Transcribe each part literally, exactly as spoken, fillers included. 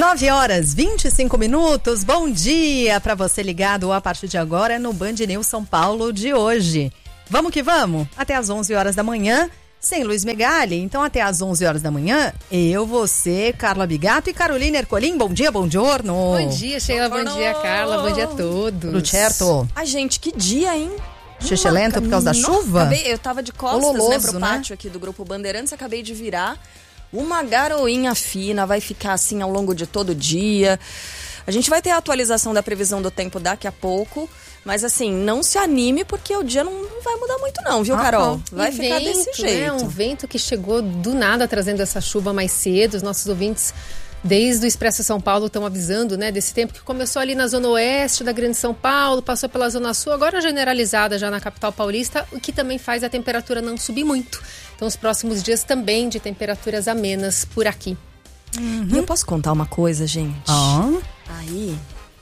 nove horas, vinte e cinco minutos. Bom dia para você ligado a partir de agora no Band News São Paulo de hoje. Vamos que vamos? Até às onze horas da manhã, sem Luiz Megali. Então até às onze horas da manhã, eu, você, Carla Bigato e Carolina Ercolim. Bom dia, bom giorno. Bom dia, Sheila. Bom dia, Carla. Bom dia a todos. Tudo certo? Ai, gente, que dia, hein? Xixelento por causa da chuva? Acabei, eu tava de costas, Ololoso, né, pro né? pátio aqui do Grupo Bandeirantes, acabei de virar. Uma garoinha fina, vai ficar assim ao longo de todo o dia. A gente vai ter a atualização da previsão do tempo daqui a pouco, mas assim, não se anime porque o dia não, não vai mudar muito não, viu, Carol? Ah, vai e ficar vento, desse jeito. Né? Um vento que chegou do nada trazendo essa chuva mais cedo. Os nossos ouvintes, desde o Expresso São Paulo, estão avisando, né, desse tempo que começou ali na zona oeste da Grande São Paulo, passou pela zona sul, agora generalizada já na capital paulista, o que também faz a temperatura não subir muito. Então, os próximos dias também de temperaturas amenas por aqui. Uhum. E eu posso contar uma coisa, gente? Ah. Aí,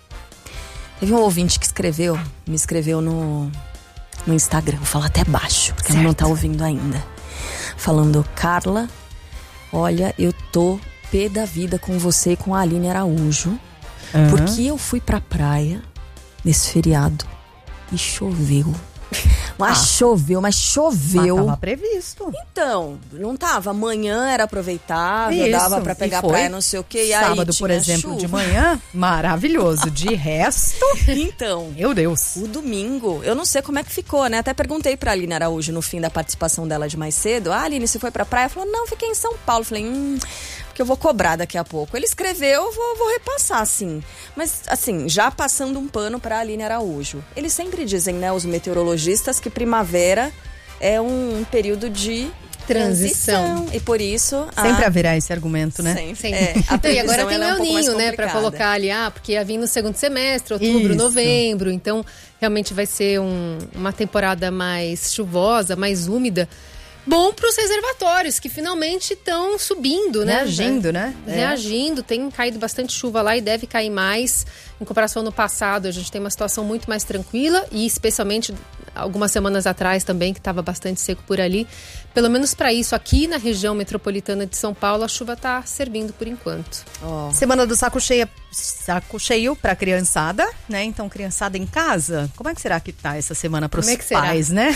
teve um ouvinte que escreveu, me escreveu no, no Instagram, vou falar até baixo, porque ela não tá ouvindo ainda. Falando, Carla, olha, eu tô pé da vida com você e com a Aline Araújo, uhum. porque eu fui pra praia nesse feriado e choveu. Mas ah, choveu, mas choveu. Mas tava previsto. Então, não tava. Amanhã era aproveitável, Isso. dava pra pegar a praia, não sei o que. E sábado, aí, por exemplo, chuva. de manhã, maravilhoso. De resto, então, meu Deus. O domingo, eu não sei como é que ficou, né? Até perguntei pra Aline Araújo no fim da participação dela de mais cedo. Ah, Aline, você foi pra praia? Ela falou, não, fiquei em São Paulo. Falei, hum... que eu vou cobrar daqui a pouco. Ele escreveu, eu vou, vou repassar, sim. Mas, assim, já passando um pano para a Aline Araújo. Eles sempre dizem, né, os meteorologistas, que primavera é um período de transição. transição. E por isso... Sempre a... haverá esse argumento, né? Sempre. Sempre. É, a então, e agora tem o é um El Ninho, né, para colocar ali, ah, porque ia vir no segundo semestre, outubro, isso. novembro. Então, realmente vai ser um, uma temporada mais chuvosa, mais úmida. Bom para os reservatórios, que finalmente estão subindo, né? Reagindo, né? Reagindo, é. Tem caído bastante chuva lá e deve cair mais. Em comparação ao ano passado, a gente tem uma situação muito mais tranquila e especialmente algumas semanas atrás também, que estava bastante seco por ali. Pelo menos para isso, aqui na região metropolitana de São Paulo, a chuva está servindo por enquanto. Oh. Semana do saco cheio, saco cheio para a criançada, né? Então, criançada em casa, como é que será que tá essa semana para os pais, será? Né?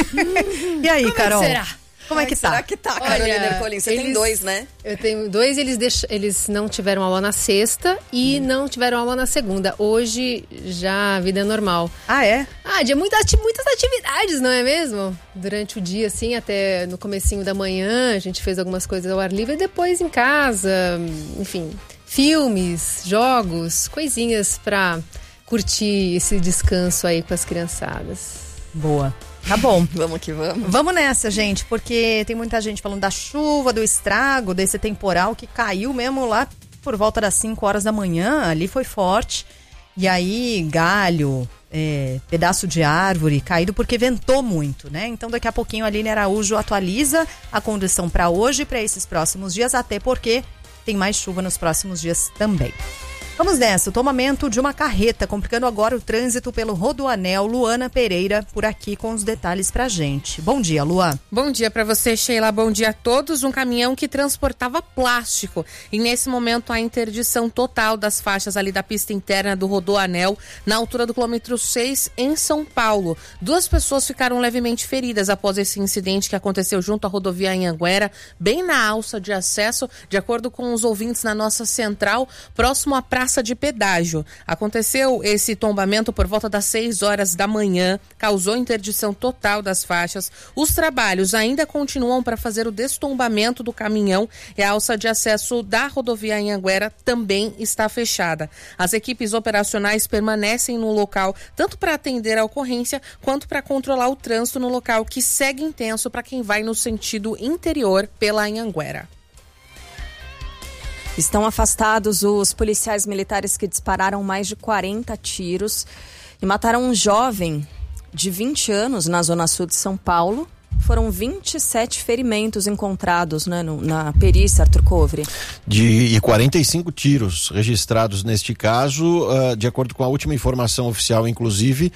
E aí, como Carol? É que será? Como é que tá? Será que tá, Carolina Ercolim? Você eles, tem dois, né? Eu tenho dois, eles, deix... eles não tiveram aula na sexta e hum. não tiveram aula na segunda. Hoje, já a vida é normal. Ah, é? Ah, de muitas, muitas atividades, não é mesmo? Durante o dia, assim, até no comecinho da manhã, a gente fez algumas coisas ao ar livre e depois em casa, enfim, filmes, jogos, coisinhas pra curtir esse descanso aí com as criançadas. Boa. Tá bom. Vamos que vamos. Vamos nessa, gente, porque tem muita gente falando da chuva, do estrago, desse temporal que caiu mesmo lá por volta das cinco horas da manhã, ali foi forte. E aí, galho, é, pedaço de árvore caído porque ventou muito, né? Então, daqui a pouquinho a Aline Araújo atualiza a condição para hoje e para esses próximos dias, até porque tem mais chuva nos próximos dias também. Vamos nessa, o tomamento de uma carreta, complicando agora o trânsito pelo Rodoanel. Luana Pereira, por aqui com os detalhes pra gente. Bom dia, Luan. Bom dia pra você, Sheila. Bom dia a todos. Um caminhão que transportava plástico. E nesse momento a interdição total das faixas ali da pista interna do Rodoanel, na altura do quilômetro seis, em São Paulo. Duas pessoas ficaram levemente feridas após esse incidente que aconteceu junto à rodovia Anhanguera, bem na alça de acesso, de acordo com os ouvintes na nossa central, próximo à praça de pedágio. Aconteceu esse tombamento por volta das seis horas da manhã, causou interdição total das faixas. Os trabalhos ainda continuam para fazer o destombamento do caminhão e a alça de acesso da rodovia Anhanguera também está fechada. As equipes operacionais permanecem no local, tanto para atender a ocorrência, quanto para controlar o trânsito no local, que segue intenso para quem vai no sentido interior pela Anhanguera. Estão afastados os policiais militares que dispararam mais de quarenta tiros e mataram um jovem de vinte anos na zona sul de São Paulo. foram vinte e sete ferimentos encontrados, né, no, na perícia, Arthur Covre. De, e quarenta e cinco tiros registrados neste caso, uh, de acordo com a última informação oficial, inclusive,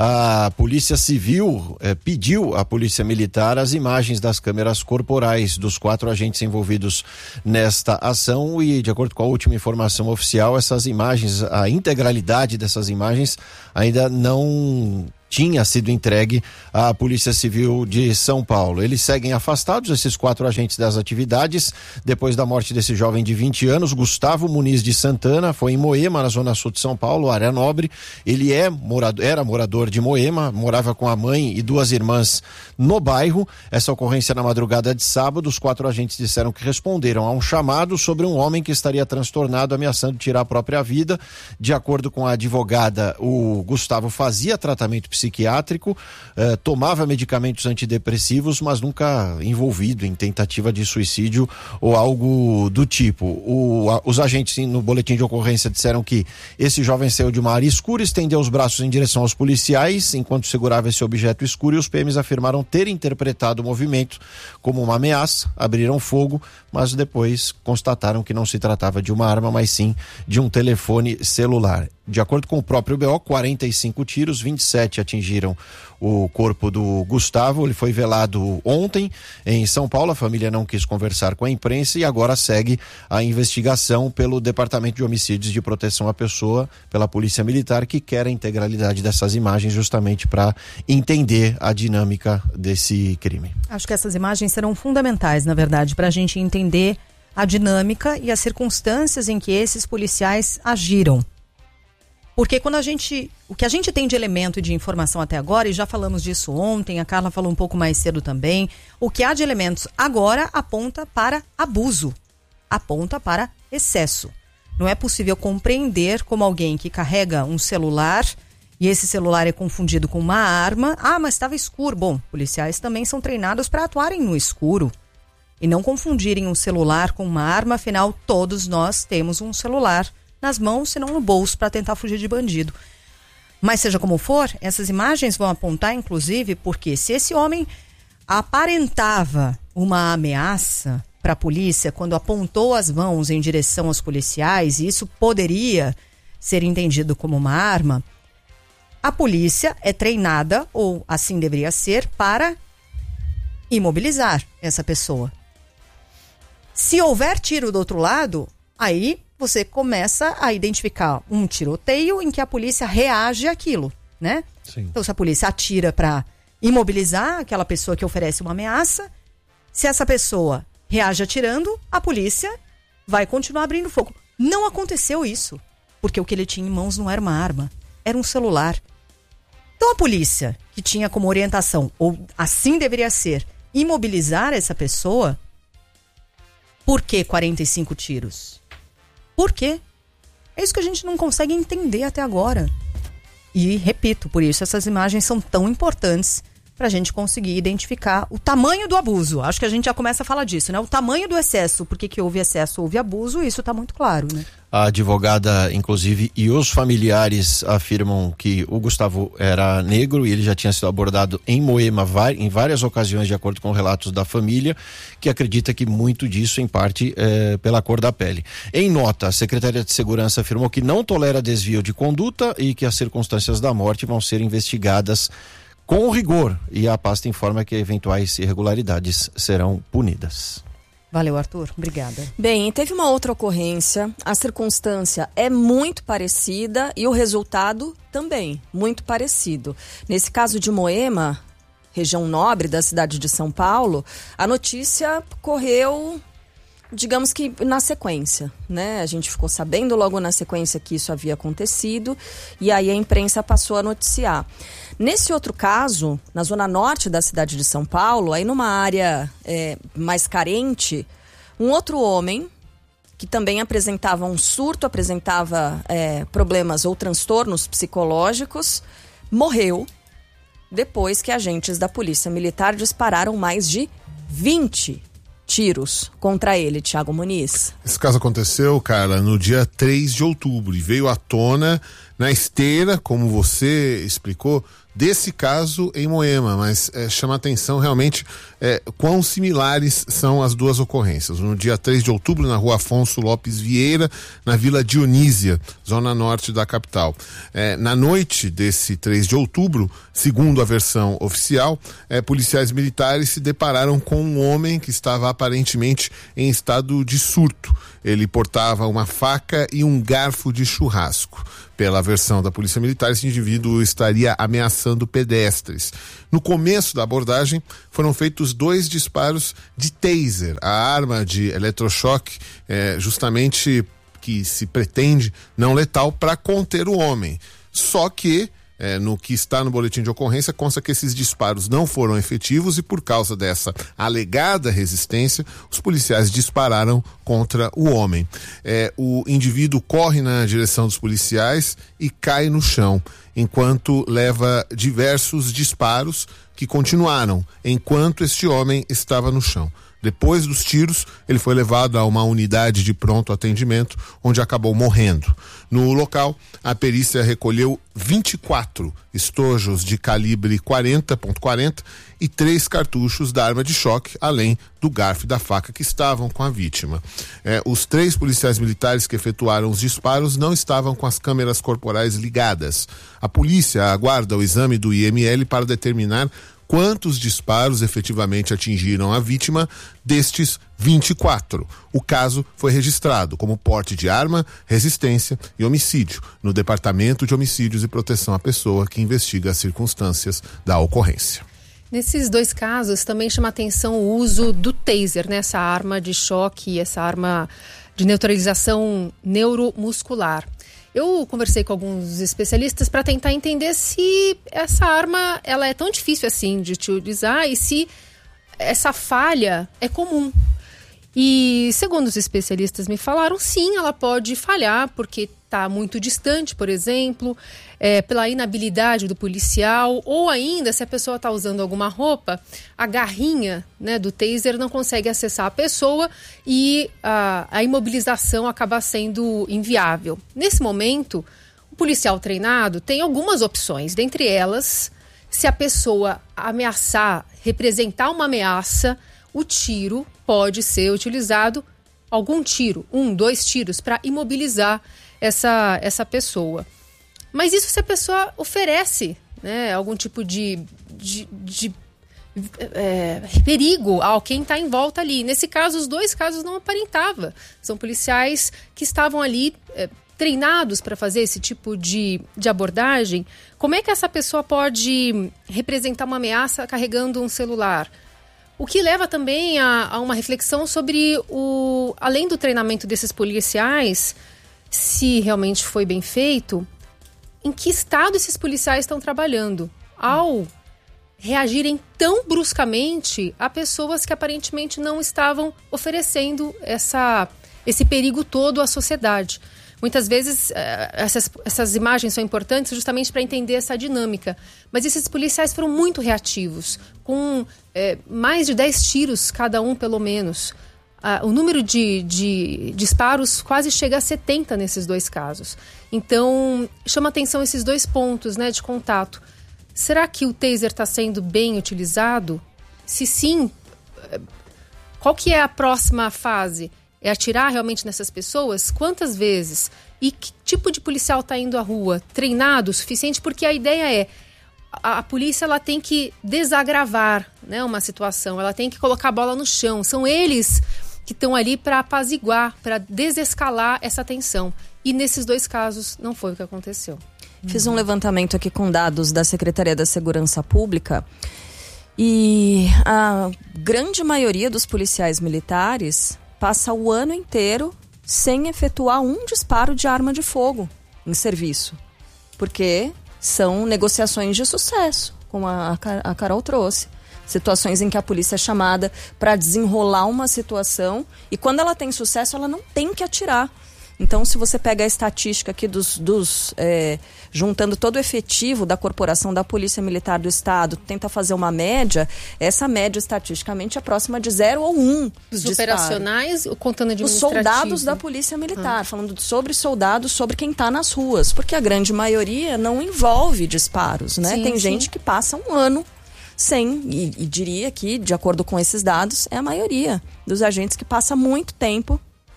a Polícia Civil eh, pediu à Polícia Militar as imagens das câmeras corporais dos quatro agentes envolvidos nesta ação e, de acordo com a última informação oficial, essas imagens, a integralidade dessas imagens ainda não tinha sido entregue à Polícia Civil de São Paulo. Eles seguem afastados, esses quatro agentes, das atividades, depois da morte desse jovem de vinte anos, Gustavo Muniz de Santana, foi em Moema, na zona sul de São Paulo, área nobre. Ele é morador, era morador de Moema, morava com a mãe e duas irmãs no bairro. Essa ocorrência na madrugada de sábado, os quatro agentes disseram que responderam a um chamado sobre um homem que estaria transtornado, ameaçando tirar a própria vida. De acordo com a advogada, o Gustavo fazia tratamento psiquiátrico psiquiátrico, eh, tomava medicamentos antidepressivos, mas nunca envolvido em tentativa de suicídio ou algo do tipo. O, a, os agentes no boletim de ocorrência disseram que esse jovem saiu de uma área escura, estendeu os braços em direção aos policiais enquanto segurava esse objeto escuro, e os P Ms afirmaram ter interpretado o movimento como uma ameaça, abriram fogo, mas depois constataram que não se tratava de uma arma, mas sim de um telefone celular. De acordo com o próprio B O, quarenta e cinco tiros, vinte e sete atingiram o corpo do Gustavo. Ele foi velado ontem em São Paulo. A família não quis conversar com a imprensa e agora segue a investigação pelo Departamento de Homicídios de Proteção à Pessoa, pela Polícia Militar, que quer a integralidade dessas imagens justamente para entender a dinâmica desse crime. Acho que essas imagens serão fundamentais, na verdade, para a gente entender a dinâmica e as circunstâncias em que esses policiais agiram. Porque quando a gente, o que a gente tem de elemento e de informação até agora, e já falamos disso ontem, a Carla falou um pouco mais cedo também, o que há de elementos agora aponta para abuso, aponta para excesso. Não é possível compreender como alguém que carrega um celular e esse celular é confundido com uma arma. Ah, mas estava escuro. Bom, policiais também são treinados para atuarem no escuro e não confundirem um celular com uma arma, afinal todos nós temos um celular nas mãos, se não no bolso, para tentar fugir de bandido. Mas seja como for, essas imagens vão apontar, inclusive, porque se esse homem aparentava uma ameaça para a polícia quando apontou as mãos em direção aos policiais, e isso poderia ser entendido como uma arma, a polícia é treinada, ou assim deveria ser, para imobilizar essa pessoa. Se houver tiro do outro lado, aí você começa a identificar um tiroteio em que a polícia reage àquilo, né? Sim. Então, se a polícia atira para imobilizar aquela pessoa que oferece uma ameaça, se essa pessoa reage atirando, a polícia vai continuar abrindo fogo. Não aconteceu isso, porque o que ele tinha em mãos não era uma arma, era um celular. Então, a polícia, que tinha como orientação, ou assim deveria ser, imobilizar essa pessoa, por que quarenta e cinco tiros? Por quê? É isso que a gente não consegue entender até agora. E, repito, por isso essas imagens são tão importantes para a gente conseguir identificar o tamanho do abuso. Acho que a gente já começa a falar disso, né? O tamanho do excesso, porque que houve excesso, houve abuso, isso está muito claro, né? A advogada, inclusive, e os familiares afirmam que o Gustavo era negro e ele já tinha sido abordado em Moema em várias ocasiões, de acordo com relatos da família, que acredita que muito disso, em parte, é pela cor da pele. Em nota, a Secretaria de Segurança afirmou que não tolera desvio de conduta e que as circunstâncias da morte vão ser investigadas com rigor, e a pasta informa que eventuais irregularidades serão punidas. Valeu, Arthur. Obrigada. Bem, teve uma outra ocorrência, a circunstância é muito parecida e o resultado também muito parecido. Nesse caso de Moema, região nobre da cidade de São Paulo, a notícia correu, digamos que na sequência, né? A gente ficou sabendo logo na sequência que isso havia acontecido e aí a imprensa passou a noticiar. Nesse outro caso, na zona norte da cidade de São Paulo, aí numa área é, mais carente, um outro homem que também apresentava um surto, apresentava é, problemas ou transtornos psicológicos, morreu depois que agentes da Polícia Militar dispararam mais de vinte tiros contra ele, Thiago Muniz. Esse caso aconteceu, Carla, no dia três de outubro e veio à tona na esteira, como você explicou, desse caso em Moema, mas é, chama atenção realmente é, quão similares são as duas ocorrências. No dia três de outubro, na rua Afonso Lopes Vieira, na Vila Dionísia, zona norte da capital. É, na noite desse três de outubro, segundo a versão oficial, é, policiais militares se depararam com um homem que estava aparentemente em estado de surto. Ele portava uma faca e um garfo de churrasco. Pela versão da Polícia Militar, esse indivíduo estaria ameaçando pedestres. No começo da abordagem, foram feitos dois disparos de taser, a arma de eletrochoque, é, justamente que se pretende não letal, para conter o homem. Só que, É, no que está no boletim de ocorrência, consta que esses disparos não foram efetivos e, por causa dessa alegada resistência, os policiais dispararam contra o homem. É, o indivíduo corre na direção dos policiais e cai no chão, enquanto leva diversos disparos que continuaram enquanto este homem estava no chão. Depois dos tiros, ele foi levado a uma unidade de pronto atendimento, onde acabou morrendo. No local, a perícia recolheu vinte e quatro estojos de calibre quarenta ponto quarenta e três cartuchos da arma de choque, além do garfo e da faca que estavam com a vítima. É, os três policiais militares que efetuaram os disparos não estavam com as câmeras corporais ligadas. A polícia aguarda o exame do I M L para determinar quantos disparos efetivamente atingiram a vítima destes vinte e quatro. O caso foi registrado como porte de arma, resistência e homicídio no Departamento de Homicídios e Proteção à Pessoa, que investiga as circunstâncias da ocorrência. Nesses dois casos também chama atenção o uso do taser, né? Essa arma de choque, essa arma de neutralização neuromuscular. Eu conversei com alguns especialistas para tentar entender se essa arma ela é tão difícil assim de utilizar e se essa falha é comum. E segundo os especialistas me falaram, sim, ela pode falhar porque está muito distante, por exemplo, é, pela inabilidade do policial, ou ainda se a pessoa está usando alguma roupa, a garrinha, né, do taser não consegue acessar a pessoa e a, a imobilização acaba sendo inviável. Nesse momento, o policial treinado tem algumas opções, dentre elas, se a pessoa ameaçar, representar uma ameaça, o tiro pode ser utilizado, algum tiro, um, dois tiros, para imobilizar essa, essa pessoa. Mas isso se a pessoa oferece, né, algum tipo de, de, de é, perigo a quem está em volta ali. Nesse caso, os dois casos não aparentava. São policiais que estavam ali é, treinados para fazer esse tipo de, de abordagem. Como é que essa pessoa pode representar uma ameaça carregando um celular? O que leva também a, a uma reflexão sobre, o, além do treinamento desses policiais, se realmente foi bem feito, em que estado esses policiais estão trabalhando ao reagirem tão bruscamente a pessoas que aparentemente não estavam oferecendo essa, esse perigo todo à sociedade. Muitas vezes essas, essas imagens são importantes justamente para entender essa dinâmica. Mas esses policiais foram muito reativos, com é, mais de dez tiros cada um, pelo menos. Ah, o número de, de disparos quase chega a setenta nesses dois casos. Então, chama atenção esses dois pontos, né, de contato. Será que o taser está sendo bem utilizado? Se sim, qual que é a próxima fase? É atirar realmente nessas pessoas? Quantas vezes? E que tipo de policial está indo à rua? Treinado o suficiente? Porque a ideia é, a, a polícia ela tem que desagravar, né, uma situação, ela tem que colocar a bola no chão. São eles que estão ali para apaziguar, para desescalar essa tensão. E nesses dois casos não foi o que aconteceu. Fiz um levantamento aqui com dados da Secretaria da Segurança Pública e a grande maioria dos policiais militares passa o ano inteiro sem efetuar um disparo de arma de fogo em serviço. Porque são negociações de sucesso, como a, a Carol trouxe. Situações em que a polícia é chamada para desenrolar uma situação e quando ela tem sucesso, ela não tem que atirar. Então, se você pega a estatística aqui dos, dos é, juntando todo o efetivo da corporação da Polícia Militar do Estado, tenta fazer uma média, essa média estatisticamente é próxima de zero ou um. Dos disparo. Operacionais ou contando Os administrativo? soldados da Polícia Militar, ah. falando sobre soldados, sobre quem está nas ruas, porque a grande maioria não envolve disparos, né? Sim, Tem sim. gente que passa um ano sem, e, e diria que, de acordo com esses dados, é a maioria dos agentes que passa muito tempo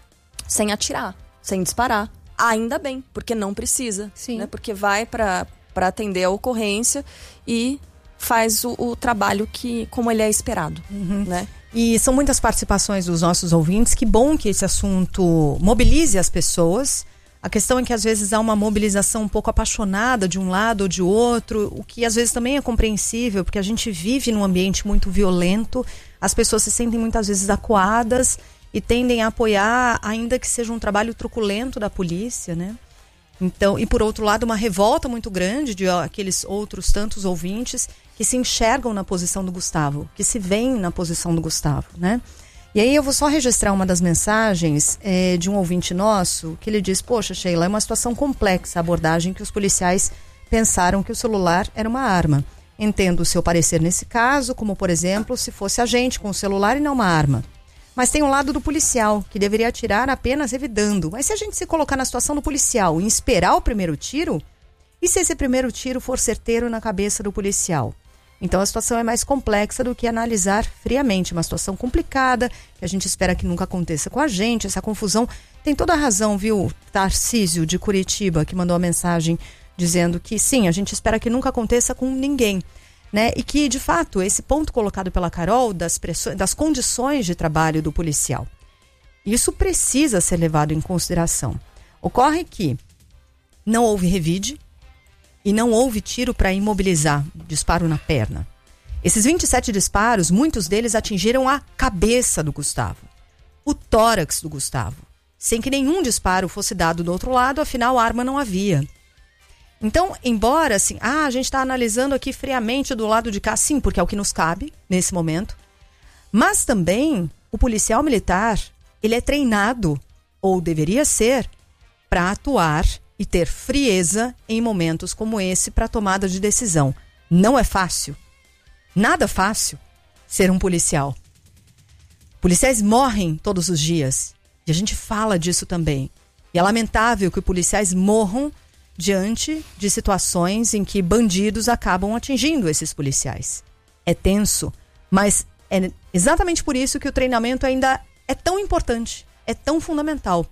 sem atirar, sem disparar. Ainda bem, porque não precisa, Sim. né? Porque vai para para atender a ocorrência e faz o, o trabalho que, como ele é esperado, Uhum. né? E são muitas participações dos nossos ouvintes. Que bom que esse assunto mobilize as pessoas. A questão é que às vezes há uma mobilização um pouco apaixonada de um lado ou de outro, o que às vezes também é compreensível, porque a gente vive num ambiente muito violento, as pessoas se sentem muitas vezes acuadas e tendem a apoiar, ainda que seja um trabalho truculento da polícia, né? Então, e por outro lado, uma revolta muito grande de ó, aqueles outros tantos ouvintes que se enxergam na posição do Gustavo, que se veem na posição do Gustavo, né? E aí eu vou só registrar uma das mensagens é, de um ouvinte nosso, que ele diz: poxa, Sheila, é uma situação complexa a abordagem que os policiais pensaram que o celular era uma arma. Entendo o seu parecer nesse caso, como por exemplo, se fosse a gente com o celular e não uma arma. Mas tem o lado do policial, que deveria atirar apenas revidando. Mas se a gente se colocar na situação do policial e esperar o primeiro tiro, e se esse primeiro tiro for certeiro na cabeça do policial? Então a situação é mais complexa do que analisar friamente. Uma situação complicada, que a gente espera que nunca aconteça com a gente. Essa confusão tem toda a razão, viu? Tarcísio, de Curitiba, que mandou a mensagem dizendo que sim, a gente espera que nunca aconteça com ninguém. Né? E que, de fato, esse ponto colocado pela Carol das, pressões, das condições de trabalho do policial, isso precisa ser levado em consideração. Ocorre que não houve revide e não houve tiro para imobilizar, disparo na perna. Esses vinte e sete disparos, muitos deles atingiram a cabeça do Gustavo, o tórax do Gustavo, sem que nenhum disparo fosse dado do outro lado, afinal a arma não havia. Então, embora assim, ah, a gente está analisando aqui friamente do lado de cá, sim, porque é o que nos cabe nesse momento, mas também o policial militar, ele é treinado, ou deveria ser, para atuar e ter frieza em momentos como esse para tomada de decisão. Não é fácil, nada fácil ser um policial. Policiais morrem todos os dias, e a gente fala disso também. E é lamentável que policiais morram diante de situações em que bandidos acabam atingindo esses policiais. É tenso, mas é exatamente por isso que o treinamento ainda é tão importante, é tão fundamental,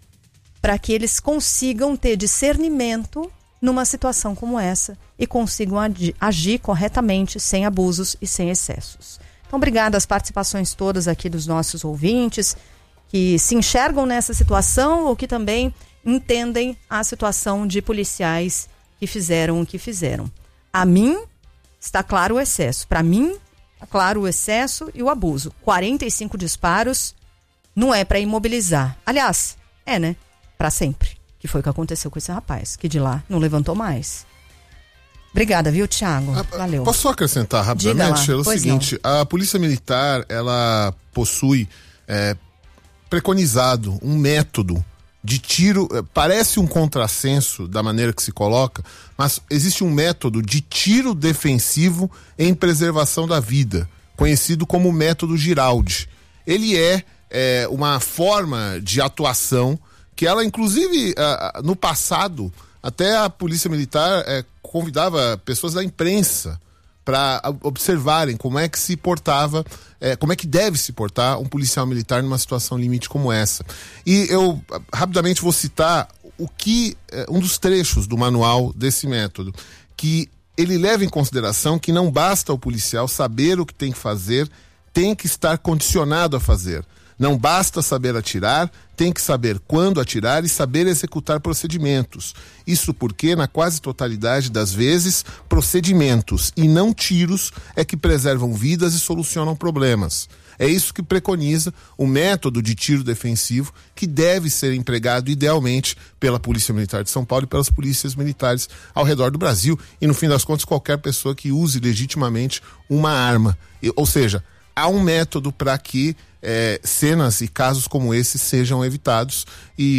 para que eles consigam ter discernimento numa situação como essa e consigam agi- agir corretamente, sem abusos e sem excessos. Então, obrigada às participações todas aqui dos nossos ouvintes que se enxergam nessa situação ou que também entendem a situação de policiais que fizeram o que fizeram. A mim está claro o excesso. Para mim, está claro o excesso e o abuso. quarenta e cinco disparos não é para imobilizar. Aliás, é, né? Para sempre. Que foi o que aconteceu com esse rapaz, que de lá não levantou mais. Obrigada, viu, Thiago? Valeu. Posso só acrescentar rapidamente? É o Pois seguinte, não. A Polícia Militar, ela possui é, preconizado um método de tiro, parece um contrassenso da maneira que se coloca, mas existe um método de tiro defensivo em preservação da vida, conhecido como método Giraldi. Ele é, é uma forma de atuação que ela, inclusive, no passado, até a Polícia Militar é, convidava pessoas da imprensa para observarem como é que se portava, é, como é que deve se portar um policial militar numa situação limite como essa. E eu rapidamente vou citar o que é, um dos trechos do manual desse método, que ele leva em consideração que não basta o policial saber o que tem que fazer, tem que estar condicionado a fazer. Não basta saber atirar, tem que saber quando atirar e saber executar procedimentos. Isso porque, na quase totalidade das vezes, procedimentos e não tiros é que preservam vidas e solucionam problemas. É isso que preconiza o método de tiro defensivo, que deve ser empregado idealmente pela Polícia Militar de São Paulo e pelas polícias militares ao redor do Brasil. E, no fim das contas, qualquer pessoa que use legitimamente uma arma. Ou seja, há um método para que É, cenas e casos como esse sejam evitados, e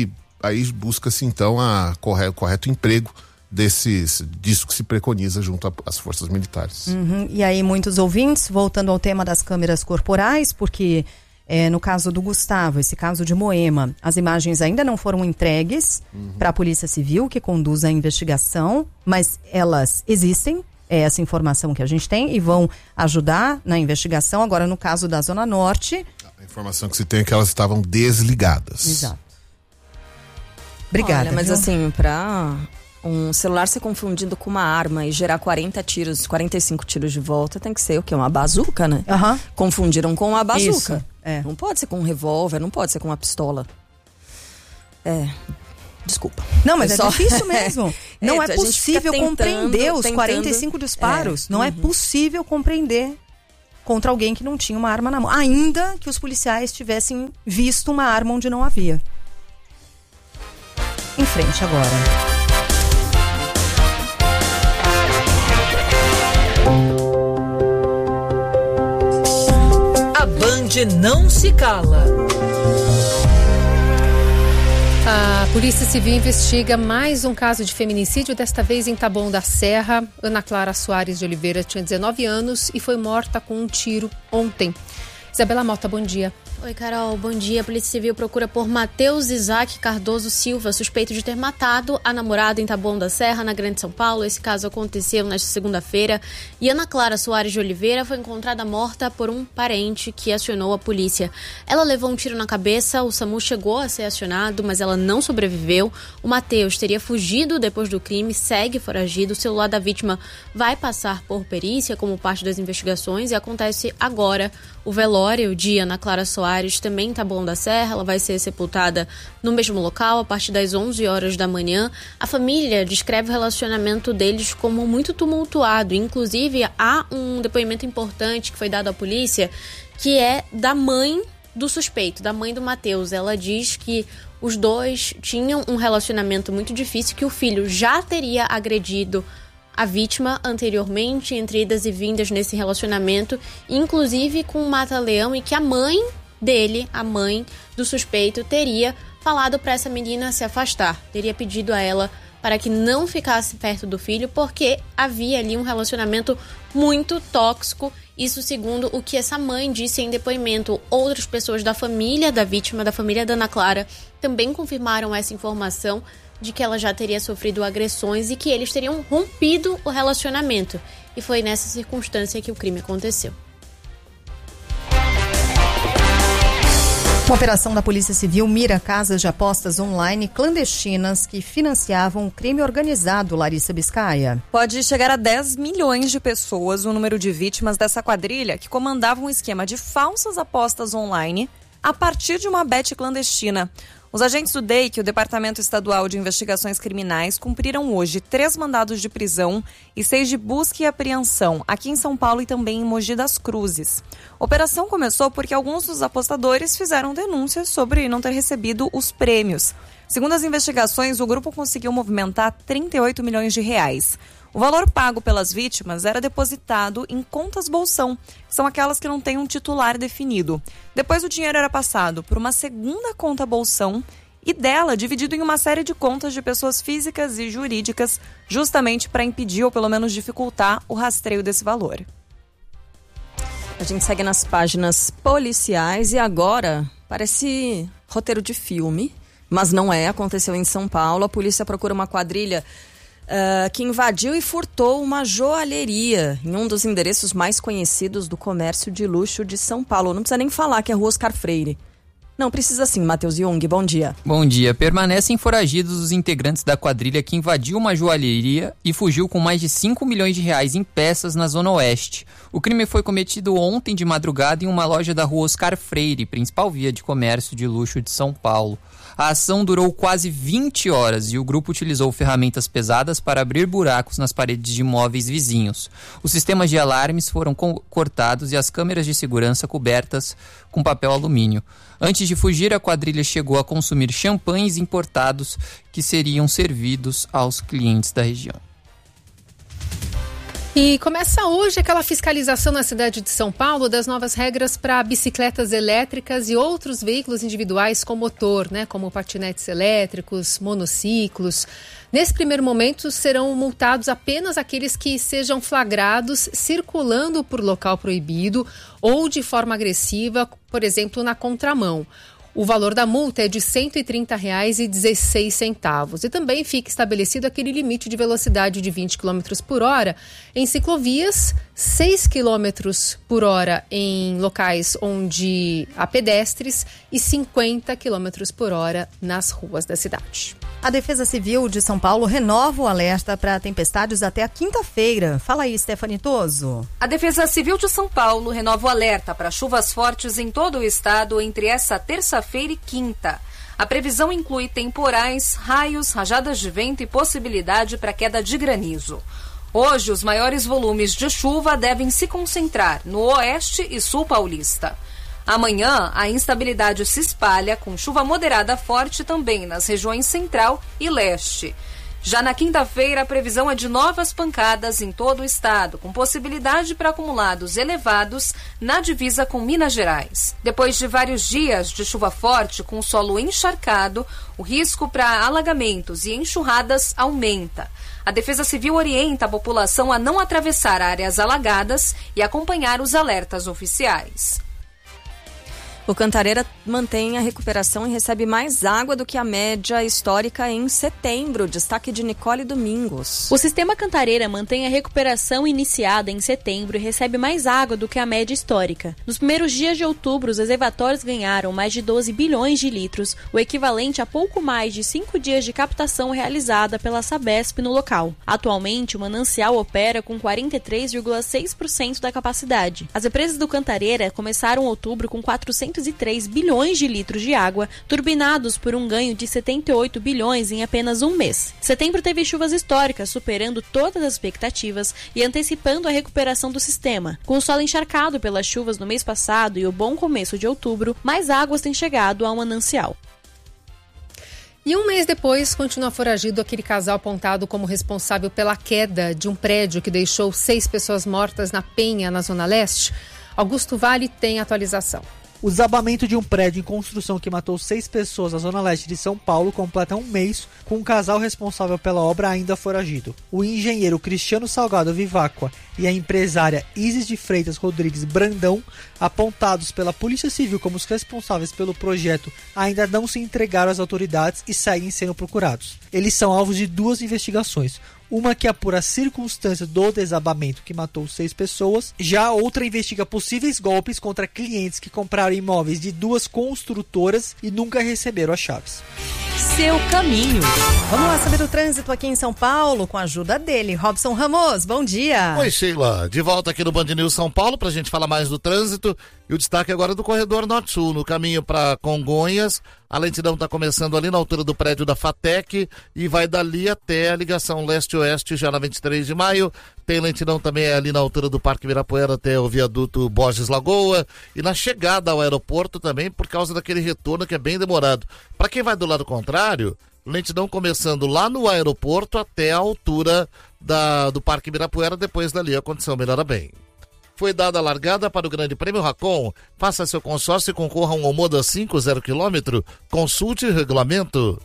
aí busca-se então a corre, o correto emprego desses, disso que se preconiza junto às forças militares. Uhum. E aí muitos ouvintes, voltando ao tema das câmeras corporais, porque é, no caso do Gustavo, esse caso de Moema, as imagens ainda não foram entregues uhum. para a Polícia Civil, que conduz a investigação, mas elas existem, é essa informação que a gente tem, e vão ajudar na investigação. Agora, no caso da Zona Norte... A informação que se tem é que elas estavam desligadas. Exato. Obrigada. Olha, mas viu? assim, para um celular ser confundido com uma arma e gerar quarenta tiros, quarenta e cinco tiros de volta, tem que ser o quê? Uma bazuca, né? Uhum. Confundiram com uma bazuca. Isso, é. Não pode ser com um revólver, não pode ser com uma pistola. É... Desculpa. Não, mas é é só... difícil mesmo. Não é, é possível tentando, compreender os tentando... quarenta e cinco disparos. É. Não uhum. é possível compreender contra alguém que não tinha uma arma na mão. Ainda que os policiais tivessem visto uma arma onde não havia. Em frente agora. A Band não se cala. A Polícia Civil investiga mais um caso de feminicídio, desta vez em Taboão da Serra. Ana Clara Soares de Oliveira tinha dezenove anos e foi morta com um tiro ontem. Isabela Mota, bom dia. Oi, Carol, bom dia. A Polícia Civil procura por Matheus Isaac Cardoso Silva, suspeito de ter matado a namorada em Taboão da Serra, na Grande São Paulo. Esse caso aconteceu nesta segunda-feira. E Ana Clara Soares de Oliveira foi encontrada morta por um parente que acionou a polícia. Ela levou um tiro na cabeça, o SAMU chegou a ser acionado, mas ela não sobreviveu. O Matheus teria fugido depois do crime, segue foragido. O celular da vítima vai passar por perícia como parte das investigações e acontece agora o velório de Ana Clara Soares, também em Taboão da Serra. Ela vai ser sepultada no mesmo local a partir das onze horas da manhã. A família descreve o relacionamento deles como muito tumultuado. Inclusive, há um depoimento importante que foi dado à polícia, que é da mãe do suspeito, da mãe do Matheus. Ela diz que os dois tinham um relacionamento muito difícil, que o filho já teria agredido a vítima anteriormente, entre idas e vindas nesse relacionamento, inclusive com um mata-leão, e que a mãe dele, a mãe do suspeito, teria falado para essa menina se afastar, teria pedido a ela para que não ficasse perto do filho, porque havia ali um relacionamento muito tóxico. Isso segundo o que essa mãe disse em depoimento. Outras pessoas da família da vítima, da família da Ana Clara, também confirmaram essa informação de que ela já teria sofrido agressões e que eles teriam rompido o relacionamento. E foi nessa circunstância que o crime aconteceu. Uma operação da Polícia Civil mira casas de apostas online clandestinas que financiavam o crime organizado, Larissa Biscaia. Pode chegar a dez milhões de pessoas o número de vítimas dessa quadrilha que comandava um esquema de falsas apostas online a partir de uma bet clandestina. Os agentes do D E I C, o Departamento Estadual de Investigações Criminais, cumpriram hoje três mandados de prisão e seis de busca e apreensão aqui em São Paulo e também em Mogi das Cruzes. A operação começou porque alguns dos apostadores fizeram denúncias sobre não ter recebido os prêmios. Segundo as investigações, o grupo conseguiu movimentar trinta e oito milhões de reais. O valor pago pelas vítimas era depositado em contas bolsão, que são aquelas que não têm um titular definido. Depois o dinheiro era passado por uma segunda conta bolsão e dela dividido em uma série de contas de pessoas físicas e jurídicas, justamente para impedir ou pelo menos dificultar o rastreio desse valor. A gente segue nas páginas policiais e agora parece roteiro de filme, mas não é, aconteceu em São Paulo. A polícia procura uma quadrilha Uh, que invadiu e furtou uma joalheria em um dos endereços mais conhecidos do comércio de luxo de São Paulo. Não precisa nem falar que é a Rua Oscar Freire. Não, precisa sim, Matheus Jung, bom dia. Bom dia. Permanecem foragidos os integrantes da quadrilha que invadiu uma joalheria e fugiu com mais de cinco milhões de reais em peças na Zona Oeste. O crime foi cometido ontem de madrugada em uma loja da Rua Oscar Freire, principal via de comércio de luxo de São Paulo. A ação durou quase vinte horas e o grupo utilizou ferramentas pesadas para abrir buracos nas paredes de imóveis vizinhos. Os sistemas de alarmes foram co- cortados e as câmeras de segurança cobertas com papel alumínio. Antes de fugir, a quadrilha chegou a consumir champanhes importados que seriam servidos aos clientes da região. E começa hoje aquela fiscalização na cidade de São Paulo das novas regras para bicicletas elétricas e outros veículos individuais com motor, né, como patinetes elétricos, monociclos. Nesse primeiro momento, serão multados apenas aqueles que sejam flagrados circulando por local proibido ou de forma agressiva, por exemplo, na contramão. O valor da multa é de cento e trinta reais e dezesseis centavos. E também fica estabelecido aquele limite de velocidade de vinte quilômetros por hora em ciclovias, seis quilômetros por hora em locais onde há pedestres e cinquenta quilômetros por hora nas ruas da cidade. A Defesa Civil de São Paulo renova o alerta para tempestades até a quinta-feira. Fala aí, Stephanie Toso. A Defesa Civil de São Paulo renova o alerta para chuvas fortes em todo o estado entre essa terça-feira e quinta. A previsão inclui temporais, raios, rajadas de vento e possibilidade para queda de granizo. Hoje, os maiores volumes de chuva devem se concentrar no oeste e sul paulista. Amanhã, a instabilidade se espalha com chuva moderada forte também nas regiões central e leste. Já na quinta-feira, a previsão é de novas pancadas em todo o estado, com possibilidade para acumulados elevados na divisa com Minas Gerais. Depois de vários dias de chuva forte com o solo encharcado, o risco para alagamentos e enxurradas aumenta. A Defesa Civil orienta a população a não atravessar áreas alagadas e acompanhar os alertas oficiais. O Cantareira mantém a recuperação e recebe mais água do que a média histórica em setembro. Destaque de Nicole Domingos. O sistema Cantareira mantém a recuperação iniciada em setembro e recebe mais água do que a média histórica. Nos primeiros dias de outubro, os reservatórios ganharam mais de doze bilhões de litros, o equivalente a pouco mais de cinco dias de captação realizada pela Sabesp no local. Atualmente, o manancial opera com quarenta e três vírgula seis por cento da capacidade. As represas do Cantareira começaram outubro com quatrocentos e três bilhões de litros de água, turbinados por um ganho de setenta e oito bilhões em apenas um mês. Setembro teve chuvas históricas, superando todas as expectativas e antecipando a recuperação do sistema. Com o solo encharcado pelas chuvas no mês passado e o bom começo de outubro, mais águas têm chegado ao manancial. E um mês depois, continua foragido aquele casal apontado como responsável pela queda de um prédio que deixou seis pessoas mortas na Penha, na Zona Leste. Augusto Vale tem atualização. O desabamento de um prédio em construção que matou seis pessoas na zona leste de São Paulo completa um mês com um casal responsável pela obra ainda foragido. O engenheiro Cristiano Salgado Vivacqua e a empresária Isis de Freitas Rodrigues Brandão, apontados pela Polícia Civil como os responsáveis pelo projeto, ainda não se entregaram às autoridades e seguem sendo procurados. Eles são alvos de duas investigações. Uma que apura as circunstâncias do desabamento que matou seis pessoas. Já a outra investiga possíveis golpes contra clientes que compraram imóveis de duas construtoras e nunca receberam as chaves. Seu caminho. Vamos lá saber o trânsito aqui em São Paulo com a ajuda dele, Robson Ramos. Bom dia. Oi, Sheila. De volta aqui no Band News São Paulo pra gente falar mais do trânsito. E o destaque agora do corredor Norte-Sul, no caminho para Congonhas. A lentidão está começando ali na altura do prédio da FATEC e vai dali até a ligação leste-oeste, já na vinte e três de maio. Tem lentidão também ali na altura do Parque Ibirapuera até o viaduto Borges Lagoa. E na chegada ao aeroporto também, por causa daquele retorno que é bem demorado. Para quem vai do lado contrário, lentidão começando lá no aeroporto até a altura da, do Parque Ibirapuera. Depois dali a condição melhora bem. Foi dada a largada para o Grande Prêmio Racon. Faça seu consórcio e concorra a um Omoda cinco zero quilômetro. Consulte o regulamento.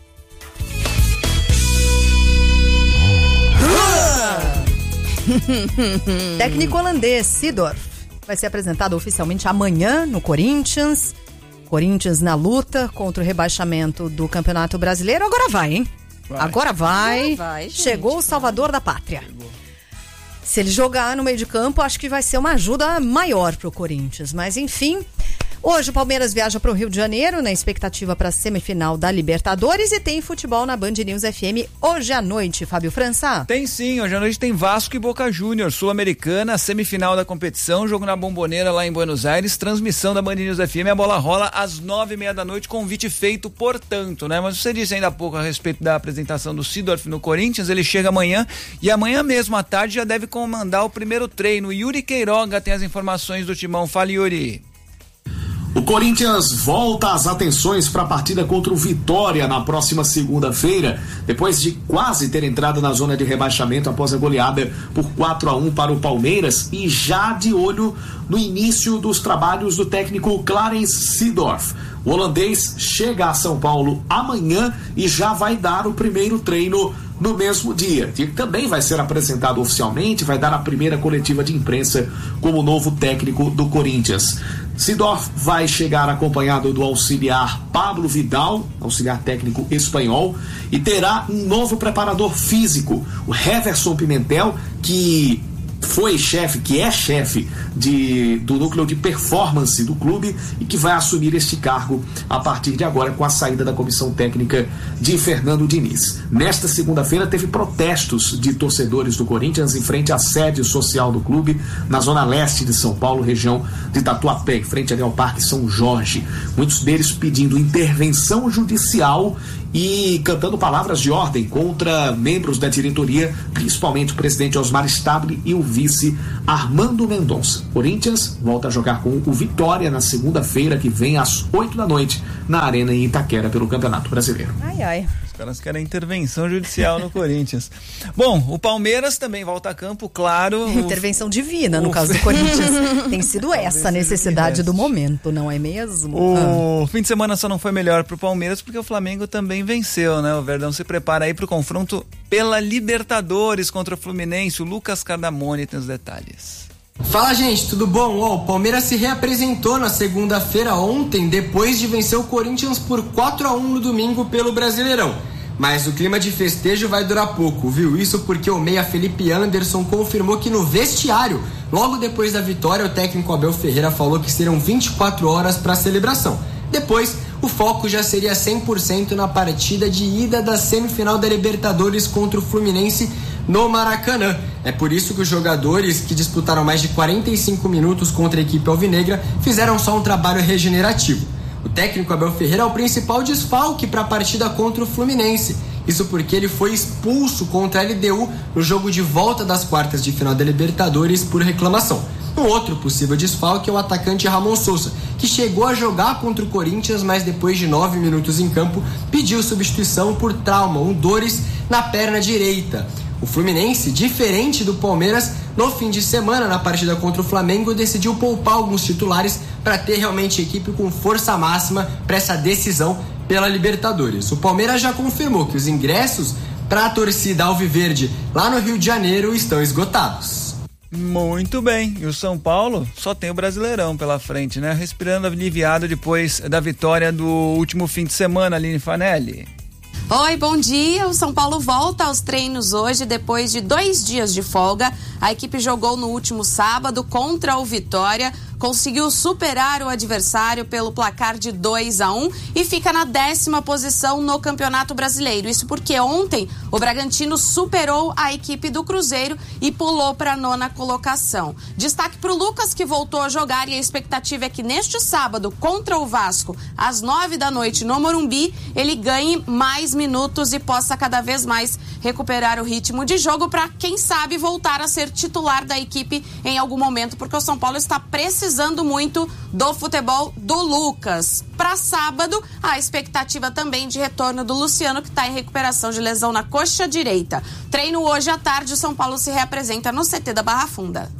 Técnico holandês Seedorf vai ser apresentado oficialmente amanhã no Corinthians. Corinthians na luta contra o rebaixamento do Campeonato Brasileiro. Agora vai, hein? Vai. Agora vai. Agora vai, Chegou o salvador da pátria. Chegou. Se ele jogar no meio de campo, acho que vai ser uma ajuda maior para o Corinthians. Mas, enfim, hoje o Palmeiras viaja para o Rio de Janeiro na expectativa para a semifinal da Libertadores e tem futebol na Band News F M hoje à noite, Fábio França. Tem sim, hoje à noite tem Vasco e Boca Juniors, Sul-Americana, semifinal da competição, jogo na Bomboneira lá em Buenos Aires, transmissão da Band News F M, a bola rola às nove e meia da noite, convite feito, portanto, né? Mas você disse ainda há pouco a respeito da apresentação do Seedorf no Corinthians, ele chega amanhã e amanhã mesmo à tarde já deve comandar o primeiro treino. Yuri Queiroga tem as informações do timão. Fala, Yuri. O Corinthians volta as atenções para a partida contra o Vitória na próxima segunda-feira, depois de quase ter entrado na zona de rebaixamento após a goleada por quatro a um para o Palmeiras e já de olho no início dos trabalhos do técnico Clarence Seedorf. O holandês chega a São Paulo amanhã e já vai dar o primeiro treino no mesmo dia, que também vai ser apresentado oficialmente, vai dar a primeira coletiva de imprensa como novo técnico do Corinthians. Seedorf vai chegar acompanhado do auxiliar Pablo Vidal, auxiliar técnico espanhol, e terá um novo preparador físico, o Heverson Pimentel, que foi chefe, que é chefe de, do núcleo de performance do clube e que vai assumir este cargo a partir de agora com a saída da comissão técnica de Fernando Diniz. Nesta segunda-feira teve protestos de torcedores do Corinthians em frente à sede social do clube na zona leste de São Paulo, região de Tatuapé, em frente ali ao Parque São Jorge. Muitos deles pedindo intervenção judicial e cantando palavras de ordem contra membros da diretoria, principalmente o presidente Osmar Stabile e o vice Armando Mendonça. Corinthians volta a jogar com o Vitória na segunda-feira que vem às oito da noite na Arena em Itaquera pelo Campeonato Brasileiro. Ai, ai. Os caras querem intervenção judicial no Corinthians. Bom, o Palmeiras também volta a campo, claro. O... Intervenção divina, no o... caso do Corinthians. Tem sido essa a necessidade do momento, não é mesmo? O ah. fim de semana só não foi melhor pro Palmeiras porque o Flamengo também venceu, né? O Verdão se prepara aí pro confronto pela Libertadores contra o Fluminense. O Lucas Cardamone tem os detalhes. Fala, gente, tudo bom? Oh, o Palmeiras se reapresentou na segunda-feira ontem, depois de vencer o Corinthians por quatro a um no domingo pelo Brasileirão. Mas o clima de festejo vai durar pouco, viu? Isso porque o meia Felipe Anderson confirmou que no vestiário, logo depois da vitória, o técnico Abel Ferreira falou que serão vinte e quatro horas para a celebração. Depois, o foco já seria cem por cento na partida de ida da semifinal da Libertadores contra o Fluminense no Maracanã. É por isso que os jogadores que disputaram mais de quarenta e cinco minutos contra a equipe alvinegra fizeram só um trabalho regenerativo. O técnico Abel Ferreira é o principal desfalque para a partida contra o Fluminense. Isso porque ele foi expulso contra a L D U no jogo de volta das quartas de final da Libertadores por reclamação. Um outro possível desfalque é o atacante Ramon Sousa, que chegou a jogar contra o Corinthians, mas depois de nove minutos em campo, pediu substituição por trauma, um dores na perna direita. O Fluminense, diferente do Palmeiras, no fim de semana, na partida contra o Flamengo, decidiu poupar alguns titulares para ter realmente equipe com força máxima para essa decisão pela Libertadores. O Palmeiras já confirmou que os ingressos para a torcida alviverde lá no Rio de Janeiro estão esgotados. Muito bem, e o São Paulo só tem o Brasileirão pela frente, né? Respirando aliviado depois da vitória do último fim de semana, Aline Fanelli. Oi, bom dia. O São Paulo volta aos treinos hoje depois de dois dias de folga. A equipe jogou no último sábado contra o Vitória, conseguiu superar o adversário pelo placar de dois a um e fica na décima posição no Campeonato Brasileiro. Isso porque ontem o Bragantino superou a equipe do Cruzeiro e pulou para a nona colocação. Destaque para o Lucas, que voltou a jogar, e a expectativa é que neste sábado contra o Vasco, às nove da noite no Morumbi, ele ganhe mais minutos e possa cada vez mais recuperar o ritmo de jogo para, quem sabe, voltar a ser titular da equipe em algum momento, porque o São Paulo está precisando muito do futebol do Lucas. Para sábado, a expectativa também de retorno do Luciano, que está em recuperação de lesão na coxa direita. Treino hoje à tarde, o São Paulo se reapresenta no C T da Barra Funda.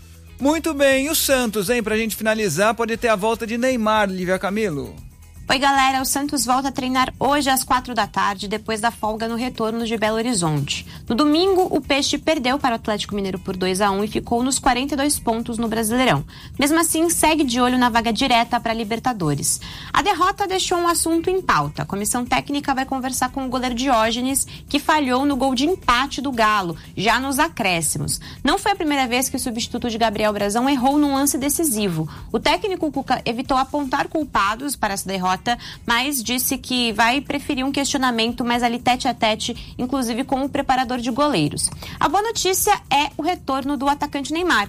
Muito bem, e o Santos, hein? Pra gente finalizar, pode ter a volta de Neymar, Lívia Camilo. Oi, galera, o Santos volta a treinar hoje às quatro da tarde, depois da folga no retorno de Belo Horizonte. No domingo, o Peixe perdeu para o Atlético Mineiro por dois a um e ficou nos quarenta e dois pontos no Brasileirão. Mesmo assim, segue de olho na vaga direta para a Libertadores. A derrota deixou um assunto em pauta. A comissão técnica vai conversar com o goleiro Diógenes, que falhou no gol de empate do Galo, já nos acréscimos. Não foi a primeira vez que o substituto de Gabriel Brazão errou num lance decisivo. O técnico Cuca evitou apontar culpados para essa derrota, mas disse que vai preferir um questionamento mais ali tete a tete, inclusive com o preparador de goleiros. A boa notícia é o retorno do atacante Neymar,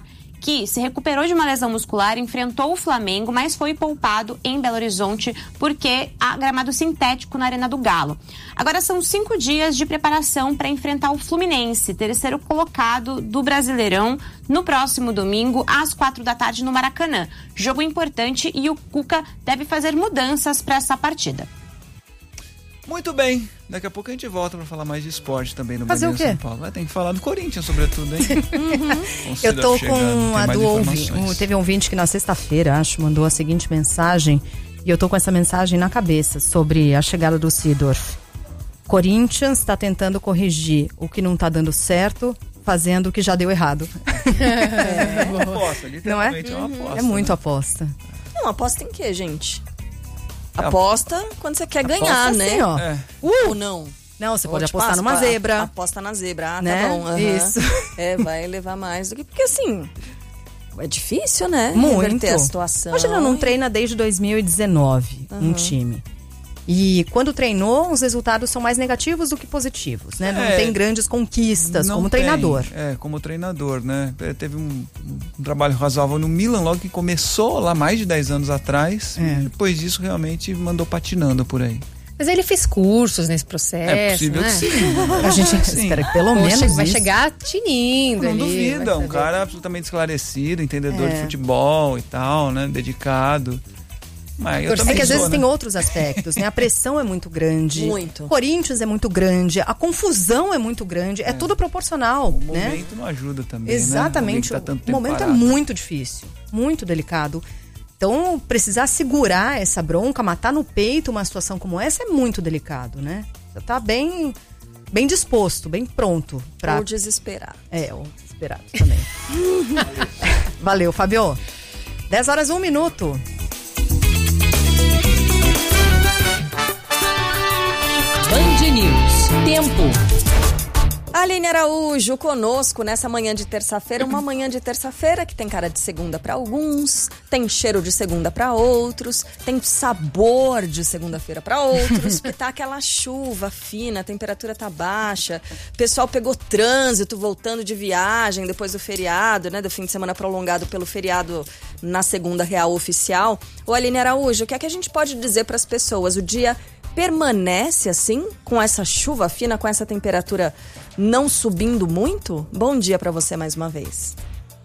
que se recuperou de uma lesão muscular, enfrentou o Flamengo, mas foi poupado em Belo Horizonte porque há gramado sintético na Arena do Galo. Agora são cinco dias de preparação para enfrentar o Fluminense, terceiro colocado do Brasileirão, no próximo domingo, às quatro da tarde, no Maracanã. Jogo importante e o Cuca deve fazer mudanças para essa partida. Muito bem, daqui a pouco a gente volta para falar mais de esporte também no Fazer Band o quê? São Paulo. Vai ter que falar do Corinthians, sobretudo, hein? Uhum. Eu tô com a do ouvinte. Teve um ouvinte que na sexta-feira, acho, mandou a seguinte mensagem, e eu tô com essa mensagem na cabeça sobre a chegada do Seedorf. Corinthians está tentando corrigir o que não tá dando certo, fazendo o que já deu errado. É, é uma aposta, literalmente Não é? é uma aposta. É muito né? aposta. Não, aposta em quê, gente? Aposta quando você quer ganhar, Aposta né? assim, ó. É. Uh, Ou não. Não, você Ou, pode tipo, apostar ah, numa a- zebra. Aposta na zebra, ah, Né? tá bom. aham. Isso. É, vai levar mais do que... Porque assim, é difícil, né? Muito. Reverter a situação. Imagina, não treina desde dois mil e dezenove um Uhum. time. E quando treinou, os resultados são mais negativos do que positivos, né? Não É. tem grandes conquistas Não como tem. treinador. É, como treinador, né? É, Teve um, um trabalho razoável no Milan, logo que começou lá mais de dez anos atrás. É. E depois disso, realmente mandou patinando por aí. Mas ele fez cursos nesse processo, É possível né? que sim. A gente Sim. espera que pelo Poxa, menos vai isso. chegar tinindo Não ali, duvida, vai um saber. cara absolutamente esclarecido, entendedor É. de futebol e tal, né? Dedicado. Mas eu É também que às sou, vezes né? tem outros aspectos, né? A pressão é muito grande. Muito. O Corinthians é muito grande. A confusão é muito grande. É, tudo proporcional, O né? momento não ajuda também, Exatamente. né? Alguém que tá tanto O tempo momento é parado. muito difícil, muito delicado. Então, precisar segurar essa bronca, matar no peito uma situação como essa é muito delicado, né? Você tá bem, bem disposto, bem pronto pra... Ou desesperado. É, ou desesperado também. Valeu, Fabio. dez horas, um minuto. Band News. Tempo. Aline Araújo conosco nessa manhã de terça-feira, uma manhã de terça-feira que tem cara de segunda para alguns, tem cheiro de segunda para outros, tem sabor de segunda-feira para outros, porque tá aquela chuva fina, a temperatura tá baixa, o pessoal pegou trânsito voltando de viagem depois do feriado, né, do fim de semana prolongado pelo feriado na segunda real oficial. Ô Aline Araújo, o que é que a gente pode dizer para as pessoas? O dia permanece assim, com essa chuva fina, com essa temperatura não subindo muito? Bom dia para você mais uma vez.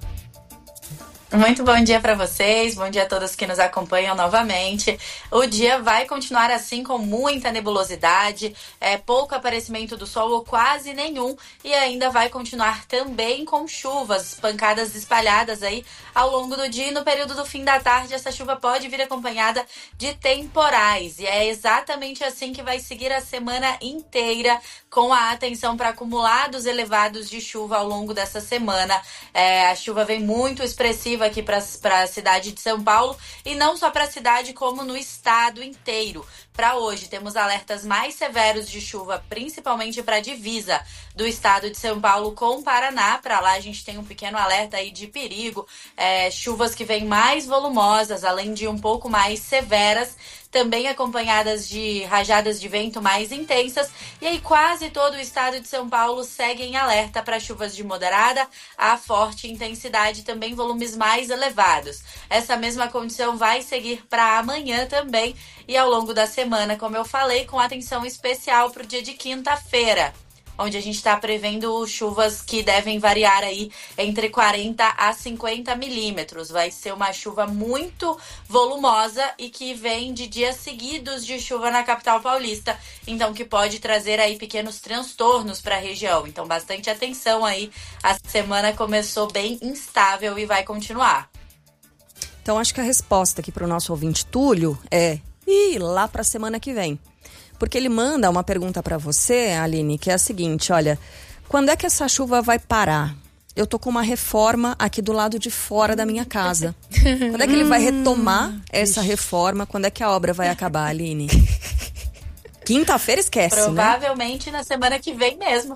Muito bom dia para vocês, bom dia a todos que nos acompanham novamente. O dia vai continuar assim com muita nebulosidade, é, pouco aparecimento do sol ou quase nenhum, e ainda vai continuar também com chuvas, pancadas espalhadas aí ao longo do dia, e no período do fim da tarde essa chuva pode vir acompanhada de temporais, e é exatamente assim que vai seguir a semana inteira, com a atenção para acumulados elevados de chuva ao longo dessa semana. É, a chuva vem muito expressiva aqui para a cidade de São Paulo, e não só para a cidade como no estado inteiro. Para hoje temos alertas mais severos de chuva, principalmente para a divisa do estado de São Paulo com o Paraná. Para lá a gente tem um pequeno alerta aí de perigo, é, chuvas que vêm mais volumosas, além de um pouco mais severas, também acompanhadas de rajadas de vento mais intensas, e aí quase todo o estado de São Paulo segue em alerta para chuvas de moderada a forte intensidade, também volumes mais elevados. Essa mesma condição vai seguir para amanhã também, e ao longo da semana, como eu falei, com atenção especial para o dia de quinta-feira, onde a gente está prevendo chuvas que devem variar aí entre quarenta a cinquenta milímetros. Vai ser uma chuva muito volumosa e que vem de dias seguidos de chuva na capital paulista, então que pode trazer aí pequenos transtornos para a região. Então bastante atenção aí, a semana começou bem instável e vai continuar. Então acho que a resposta aqui para o nosso ouvinte Túlio é ir lá para a semana que vem. Porque ele manda uma pergunta para você, Aline, que é a seguinte, olha, quando é que essa chuva vai parar? Eu tô com uma reforma aqui do lado de fora da minha casa. Quando é que ele vai retomar essa reforma? Quando é que a obra vai acabar, Aline? Quinta-feira esquece, Provavelmente né? na semana que vem mesmo.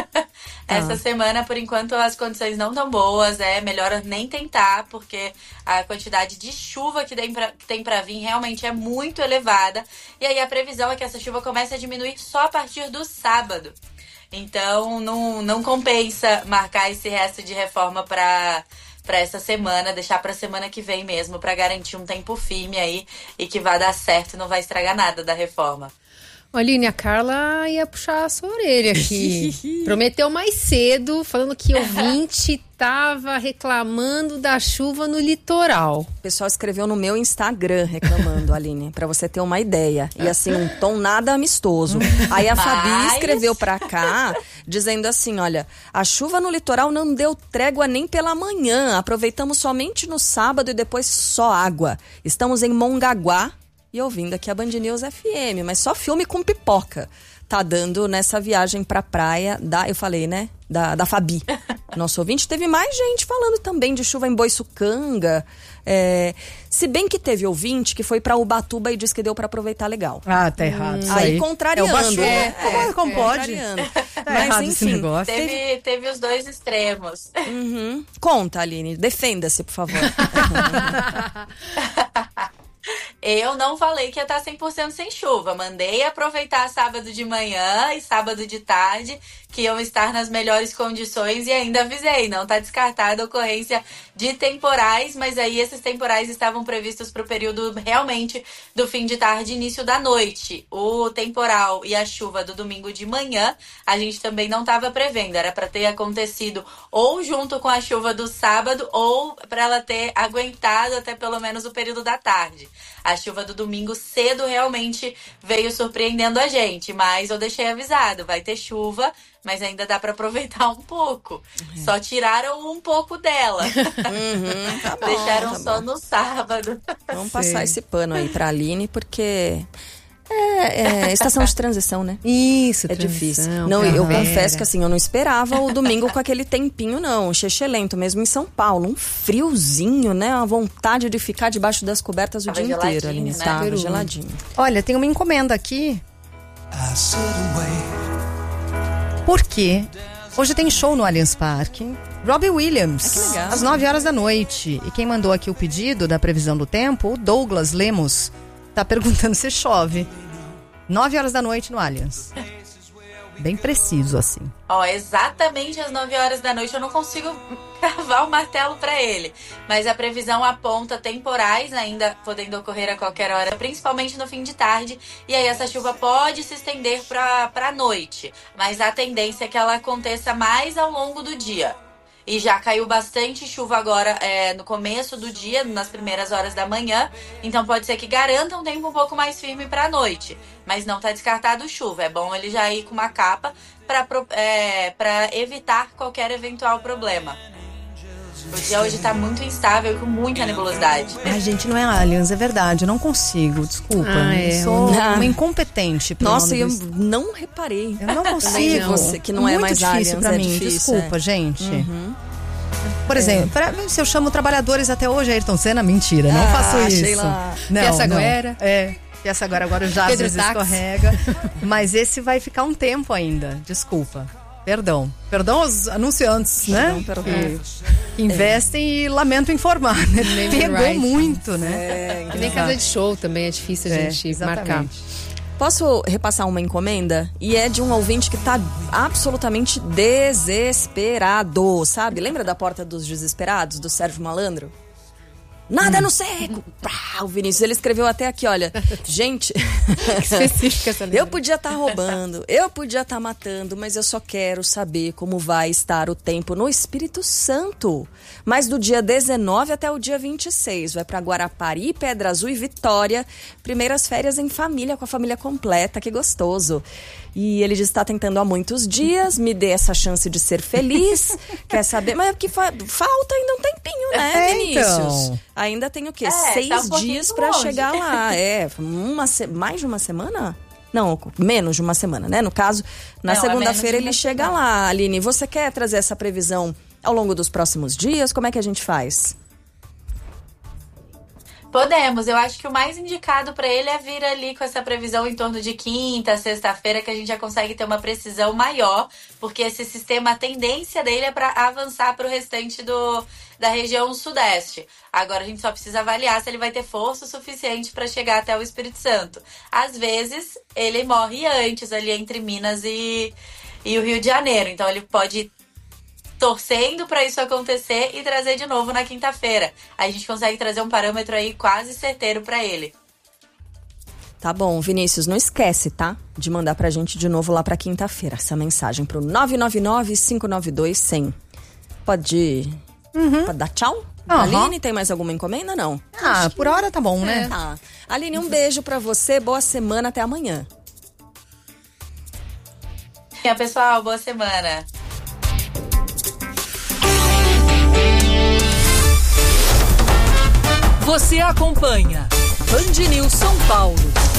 Essa Ah. semana, por enquanto, as condições não tão boas. É melhor nem tentar, porque a quantidade de chuva que tem pra, que tem pra vir realmente é muito elevada. E aí a previsão é que essa chuva comece a diminuir só a partir do sábado. Então não, não compensa marcar esse resto de reforma para para essa semana, deixar para semana que vem mesmo, para garantir um tempo firme aí e que vai dar certo e não vai estragar nada da reforma. Aline, a Carla ia puxar a sua orelha aqui. Prometeu mais cedo, falando que ouvinte estava reclamando da chuva no litoral. O pessoal escreveu no meu Instagram reclamando, Aline, pra você ter uma ideia. E assim, um tom nada amistoso. Aí a Fabi Mas... escreveu pra cá, dizendo assim, olha, a chuva no litoral não deu trégua nem pela manhã. Aproveitamos somente no sábado e depois só água. Estamos em Mongaguá e ouvindo aqui a Band News F M, mas só filme com pipoca tá dando nessa viagem pra praia da, eu falei, né, da, da Fabi. Nosso ouvinte. Teve mais gente falando também de chuva em Boiçucanga, é, se bem que teve ouvinte que foi pra Ubatuba e disse que deu pra aproveitar legal. Ah, tá errado. Hum, isso aí, aí contrariando. É o baixo, é, como, é, como é, pode? Contrariando. Tá Mas errado esse enfim, negócio. Teve, teve os dois extremos. Uhum. Conta, Aline, defenda-se, por favor. Eu não falei que ia estar cem por cento sem chuva. Mandei aproveitar sábado de manhã e sábado de tarde, que iam estar nas melhores condições, e ainda avisei. Não está descartada a ocorrência de temporais, mas aí esses temporais estavam previstos para o período realmente do fim de tarde e início da noite. O temporal e a chuva do domingo de manhã, a gente também não estava prevendo. Era para ter acontecido ou junto com a chuva do sábado, ou para ela ter aguentado até pelo menos o período da tarde. A chuva do domingo cedo realmente veio surpreendendo a gente, mas eu deixei avisado, vai ter chuva, mas ainda dá para aproveitar um pouco. Uhum. Só tiraram um pouco dela. Uhum, tá bom, Deixaram tá só bom. no sábado. Vamos passar esse pano aí pra Aline, porque é, é estação de transição, né? Isso, é transição, difícil. Não, eu primavera. confesso que assim, eu não esperava o domingo com aquele tempinho, não. Xexelento mesmo em São Paulo. Um friozinho, né? Uma vontade de ficar debaixo das cobertas o Tava dia inteiro, Aline. né? Tava Peru. geladinho. Olha, tem uma encomenda aqui. Porque hoje tem show no Allianz Parque. Robbie Williams, Ah, que legal. às nove horas da noite. E quem mandou aqui o pedido da previsão do tempo, o Douglas Lemos, tá perguntando se chove. nove horas da noite no Allianz. Bem preciso, assim. Ó, exatamente às nove horas da noite eu não consigo cravar o martelo para ele. Mas a previsão aponta temporais ainda podendo ocorrer a qualquer hora, principalmente no fim de tarde. E aí essa chuva pode se estender para a noite. Mas a tendência é que ela aconteça mais ao longo do dia. E já caiu bastante chuva agora é, no começo do dia, nas primeiras horas da manhã. Então pode ser que garanta um tempo um pouco mais firme para a noite. Mas não está descartado chuva. É bom ele já ir com uma capa para é, para evitar qualquer eventual problema. O dia hoje está muito instável e com muita nebulosidade. Ai, gente, não é Allianz, é verdade. Eu não consigo, desculpa. Ah, é. Eu sou Ah. uma incompetente. pro Nossa, nome eu do- não reparei. Eu não Também consigo. Você, que não é Muito mais difícil Allianz, pra é mim. difícil, Desculpa, é. gente. Uhum. Por exemplo, pra- se eu chamo trabalhadores até hoje, Ayrton Senna, mentira, não Ah, faço isso. Sheila. Não, Piaça não. Guera. É, Piaça Guera agora já às Pedro vezes Táxi. escorrega. Mas esse vai ficar um tempo ainda, desculpa. Perdão. Perdão aos anunciantes, né? Perdão, Que, perdão. que investem e lamento informar, né? Name Pegou right. muito, né? É, É nem casa de show também, é difícil a É, gente exatamente. marcar. Posso repassar uma encomenda? E é de um ouvinte que tá absolutamente desesperado, sabe? Lembra da Porta dos Desesperados, do Sérgio Malandro? Nada no seco! Pá, o Vinícius, ele escreveu até aqui, olha. Gente, Específica essa letra. eu podia estar roubando, eu podia estar matando, mas eu só quero saber como vai estar o tempo no Espírito Santo. Mas do dia dezenove até o dia vinte e seis, vai para Guarapari, Pedra Azul e Vitória. Primeiras férias em família, com a família completa, que gostoso. E ele diz que está tentando há muitos dias, me dê essa chance de ser feliz. Quer saber? Mas é porque fa- falta ainda um tempinho, né, É, Vinícius? então. Ainda tem o quê? É, Seis tá um pouquinho dias para longe. chegar lá. É, uma se- mais de uma semana? Não, menos de uma semana, né? No caso, na Não, é segunda-feira menos de ele uma chega semana. lá. Aline, você quer trazer essa previsão ao longo dos próximos dias? Como é que a gente faz? Podemos, eu acho que o mais indicado para ele é vir ali com essa previsão em torno de quinta, sexta-feira, que a gente já consegue ter uma precisão maior, porque esse sistema, a tendência dele é para avançar para o restante do, da região sudeste. Agora a gente só precisa avaliar se ele vai ter força o suficiente para chegar até o Espírito Santo. Às vezes ele morre antes ali entre Minas e, e o Rio de Janeiro, então ele pode torcendo para isso acontecer e trazer de novo na quinta-feira. A gente consegue trazer um parâmetro aí quase certeiro para ele. Tá bom, Vinícius, não esquece, tá? De mandar pra gente de novo lá pra quinta-feira essa mensagem pro nove nove nove, cinco nove dois, zero zero. Pode, uhum. pode dar tchau? Uhum. Aline, tem mais alguma encomenda? Não? Ah, por hora tá bom, né? É. Tá. Aline, um beijo pra você, boa semana, até amanhã. E pessoal, boa semana. Você acompanha Band News São Paulo.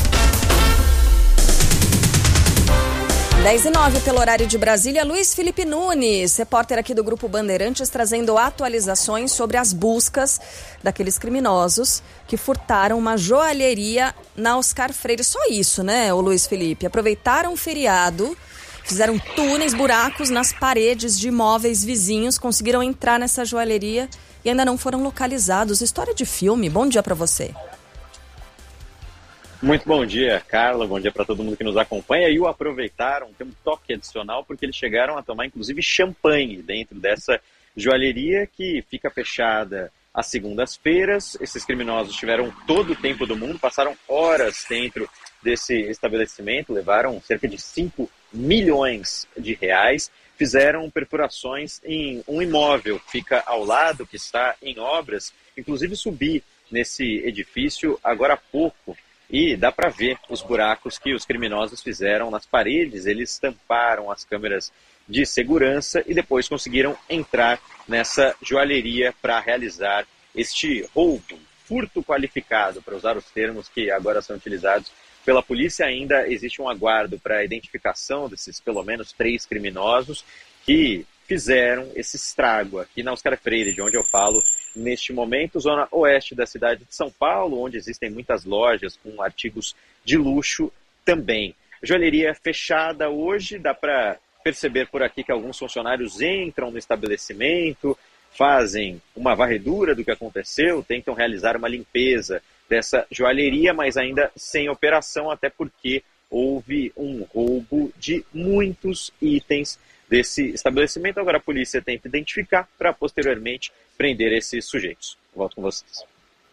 dez e nove pelo horário de Brasília, Luiz Felipe Nunes, repórter aqui do Grupo Bandeirantes, trazendo atualizações sobre as buscas daqueles criminosos que furtaram uma joalheria na Oscar Freire. Só isso, né, o Luiz Felipe? Aproveitaram o feriado, fizeram túneis, buracos nas paredes de imóveis vizinhos, conseguiram entrar nessa joalheria e ainda não foram localizados. História de filme. Bom dia para você. Muito bom dia, Carla, bom dia para todo mundo que nos acompanha. E o aproveitaram, tem um toque adicional, porque eles chegaram a tomar, inclusive, champanhe dentro dessa joalheria que fica fechada às segundas-feiras. Esses criminosos tiveram todo o tempo do mundo, passaram horas dentro desse estabelecimento, levaram cerca de cinco milhões de reais, fizeram perfurações em um imóvel que fica ao lado, que está em obras, inclusive subi nesse edifício agora há pouco, e dá para ver os buracos que os criminosos fizeram nas paredes. Eles tamparam as câmeras de segurança e depois conseguiram entrar nessa joalheria para realizar este roubo, furto qualificado, para usar os termos que agora são utilizados pela polícia. Ainda existe um aguardo para a identificação desses pelo menos três criminosos que fizeram esse estrago aqui na Oscar Freire, de onde eu falo neste momento, zona oeste da cidade de São Paulo, onde existem muitas lojas com artigos de luxo também. Joalheria fechada hoje, dá para perceber por aqui que alguns funcionários entram no estabelecimento, fazem uma varredura do que aconteceu, tentam realizar uma limpeza dessa joalheria, mas ainda sem operação, até porque houve um roubo de muitos itens desse estabelecimento. Agora a polícia tenta identificar para posteriormente prender esses sujeitos. Volto com vocês.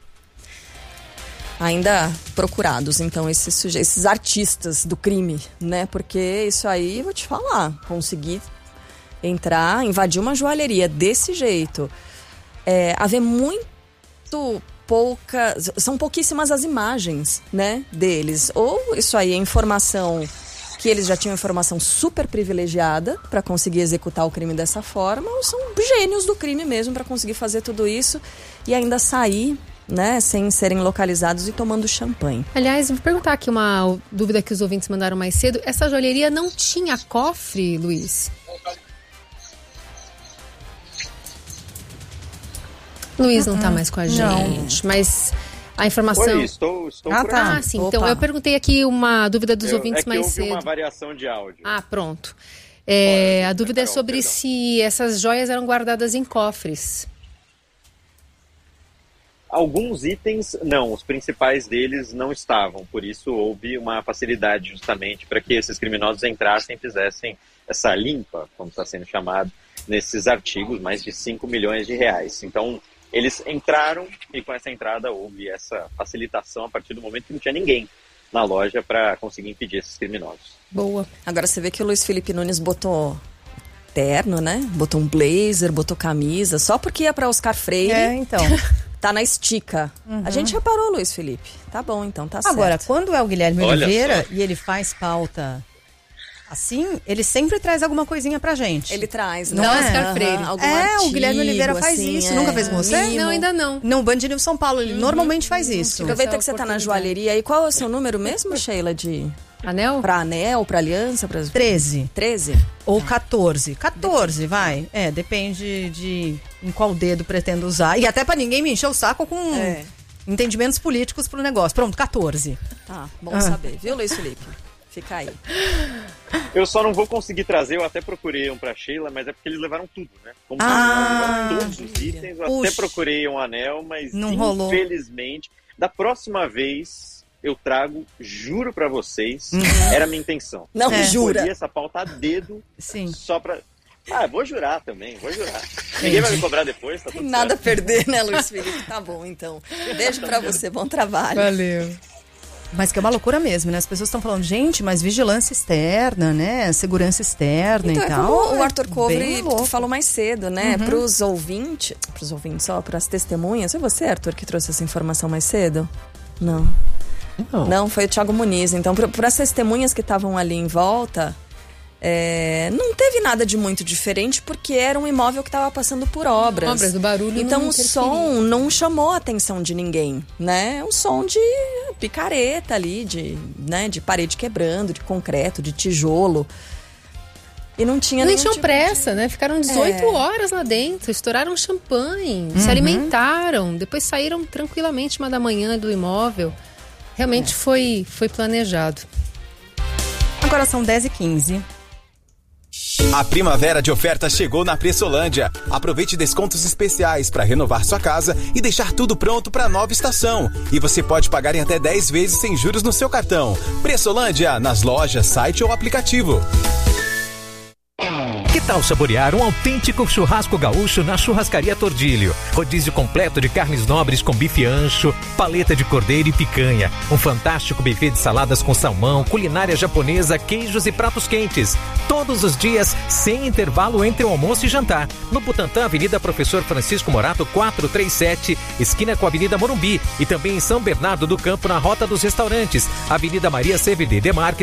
Ainda procurados, então, esses sujeitos, esses artistas do crime, né? Porque isso aí, vou te falar, conseguir entrar, invadir uma joalheria desse jeito, é, haver muito poucas, são pouquíssimas as imagens, né, deles. Ou isso aí é informação que eles já tinham informação super privilegiada para conseguir executar o crime dessa forma, ou são gênios do crime mesmo para conseguir fazer tudo isso e ainda sair, né, sem serem localizados e tomando champanhe. Aliás, vou perguntar aqui uma dúvida que os ouvintes mandaram mais cedo. Essa joalheria não tinha cofre, Luiz? Luiz não está mais com a gente, não. Mas a informação... Oi, estou, estou ah, por tá. Ah, sim. Opa. Então, eu perguntei aqui uma dúvida dos eu, ouvintes é que mais houve cedo. uma variação de áudio. Ah, pronto. É, Pode, a dúvida Carol, é sobre perdão. se essas joias eram guardadas em cofres. Alguns itens, não. Os principais deles não estavam. Por isso, houve uma facilidade justamente para que esses criminosos entrassem e fizessem essa limpa, como está sendo chamado, nesses artigos, mais de cinco milhões de reais. Então, eles entraram e com essa entrada houve essa facilitação a partir do momento que não tinha ninguém na loja para conseguir impedir esses criminosos. Boa. Agora você vê que o Luiz Felipe Nunes botou terno, né? Botou um blazer, botou camisa, só porque ia para Oscar Freire. É, então. Tá na estica. Uhum. A gente reparou, Luiz Felipe. Tá bom, então, tá certo. Agora, quando é o Guilherme Olha Oliveira só. e ele faz pauta assim, ele sempre traz alguma coisinha pra gente. Ele traz, não, não é? Oscar Freire. Algum é, artigo, o Guilherme Oliveira faz assim, isso. É. Nunca fez com você? Não, ainda não. Não, Band News São Paulo, ele uhum. normalmente faz isso. Aproveita que você tá na joalheria. E qual é o seu número mesmo, Sheila, de... Anel? Pra anel, pra aliança? Pra... treze. treze? Ou quatorze. quatorze, vai. É, depende de em qual dedo pretendo usar. E até pra ninguém me encher o saco com é. entendimentos políticos pro negócio. Pronto, quatorze. Tá, bom ah. saber. Viu, Luiz Felipe? Fica aí. Eu só não vou conseguir trazer, eu até procurei um pra Sheila, mas é porque eles levaram tudo, né? Como ah, levaram todos os itens, eu puxa. até procurei um anel, mas não infelizmente, rolou. Da próxima vez eu trago, juro pra vocês, uhum. era a minha intenção. Não, eu jura. escolhi essa pauta a dedo, Sim. só pra... Ah, vou jurar também, vou jurar. Ninguém vai me cobrar depois, tá tudo Tem nada certo. a perder, né, Luiz Felipe? Tá bom, então. Beijo pra você, bom trabalho. Valeu. Mas que é uma loucura mesmo, né? As pessoas estão falando, gente, mas vigilância externa, né? Segurança externa Então, e é tal. como o Arthur bem Covre louco. falou mais cedo, né? Uhum. Pros ouvintes, pros ouvintes, só pras testemunhas. Foi você, Arthur, que trouxe essa informação mais cedo? Não. Não, Não foi o Thiago Muniz. Então, para as testemunhas que estavam ali em volta, é, não teve nada de muito diferente, porque era um imóvel que estava passando por obras. Obras, do barulho Então, não o som não chamou a atenção de ninguém, né? É um som de picareta ali, de, né, de parede quebrando, de concreto, de tijolo. E não tinha Nem nenhum tinham tipo pressa, né? Ficaram dezoito É. horas lá dentro, estouraram champanhe, Uhum. se alimentaram, depois saíram tranquilamente uma da manhã do imóvel. Realmente foi, foi planejado. Agora são dez e quinze. A primavera de ofertas chegou na Pressolândia. Aproveite descontos especiais para renovar sua casa e deixar tudo pronto para a nova estação. E você pode pagar em até dez vezes sem juros no seu cartão. Pressolândia, nas lojas, site ou aplicativo. Que tal saborear um autêntico churrasco gaúcho na Churrascaria Tordilho? Rodízio completo de carnes nobres com bife ancho, paleta de cordeiro e picanha. Um fantástico buffet de saladas com salmão, culinária japonesa, queijos e pratos quentes. Todos os dias, sem intervalo entre o almoço e jantar. No Butantã, Avenida Professor Francisco Morato, quatrocentos e trinta e sete, esquina com a Avenida Morumbi. E também em São Bernardo do Campo, na Rota dos Restaurantes. Avenida Maria C V D Demarque,